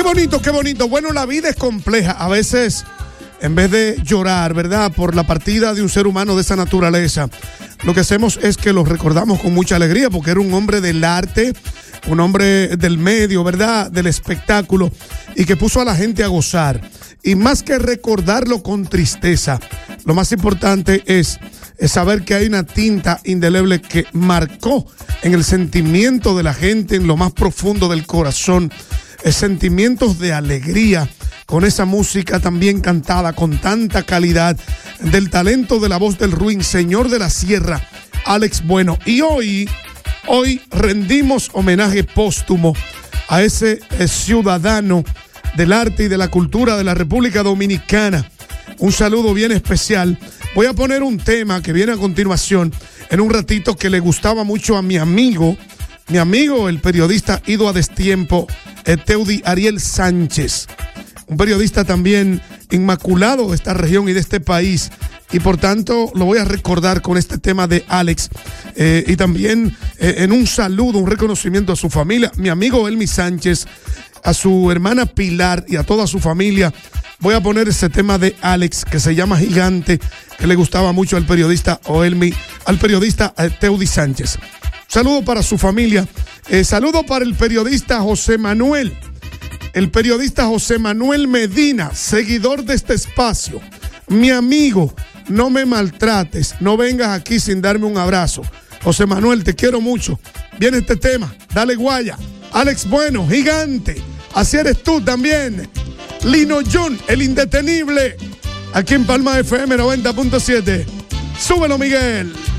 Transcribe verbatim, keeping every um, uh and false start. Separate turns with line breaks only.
Qué bonito, qué bonito. Bueno, la vida es compleja. A veces, en vez de llorar, ¿verdad?, por la partida de un ser humano de esa naturaleza, lo que hacemos es que lo recordamos con mucha alegría, porque era un hombre del arte, un hombre del medio, ¿verdad?, del espectáculo, y que puso a la gente a gozar. Y más que recordarlo con tristeza, lo más importante es, es saber que hay una tinta indeleble que marcó en el sentimiento de la gente, en lo más profundo del corazón, eh, sentimientos de alegría, con esa música también cantada con tanta calidad, del talento de la voz del ruiseñor de la sierra, Alex Bueno. Y hoy, hoy rendimos homenaje póstumo a ese eh, ciudadano del arte y de la cultura de la República Dominicana. Un saludo bien especial. Voy a poner un tema que viene a continuación en un ratito, que le gustaba mucho a mi amigo, mi amigo el periodista ido a destiempo, Teudi Ariel Sánchez, un periodista también inmaculado de esta región y de este país, y por tanto lo voy a recordar con este tema de Alex, eh, y también eh, en un saludo, un reconocimiento a su familia, mi amigo Elmi Sánchez, a su hermana Pilar y a toda su familia. Voy a poner ese tema de Alex que se llama Gigante, que le gustaba mucho al periodista Oelmi, al periodista Teudi Sánchez. Saludo para su familia. Eh, saludo para el periodista José Manuel, el periodista José Manuel Medina, seguidor de este espacio. Mi amigo, no me maltrates, no vengas aquí sin darme un abrazo. José Manuel, te quiero mucho. Viene este tema, dale guaya. Alex Bueno, Gigante. Así eres tú también. Lino Jun, el indetenible. Aquí en Palma F M noventa punto siete. Súbelo, Miguel.